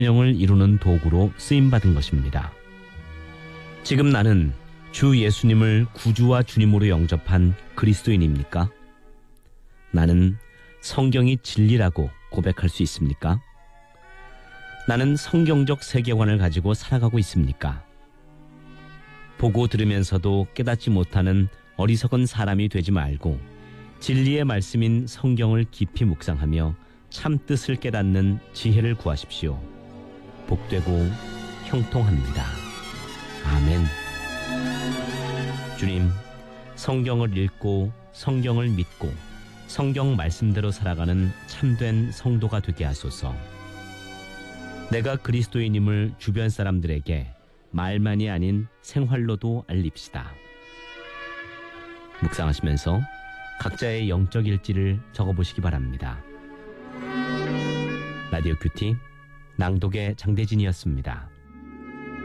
영을 이루는 도구로 쓰임받은 것입니다. 지금 나는 주 예수님을 구주와 주님으로 영접한 그리스도인입니까? 나는 성경이 진리라고 고백할 수 있습니까? 나는 성경적 세계관을 가지고 살아가고 있습니까? 보고 들으면서도 깨닫지 못하는 어리석은 사람이 되지 말고 진리의 말씀인 성경을 깊이 묵상하며 참 뜻을 깨닫는 지혜를 구하십시오. 복되고 형통합니다. 아멘. 주님, 성경을 읽고 성경을 믿고 성경 말씀대로 살아가는 참된 성도가 되게 하소서. 내가 그리스도인임을 주변 사람들에게 말만이 아닌 생활로도 알립시다. 묵상하시면서 각자의 영적 일지를 적어보시기 바랍니다. 라디오 큐티 낭독의 장대진이었습니다.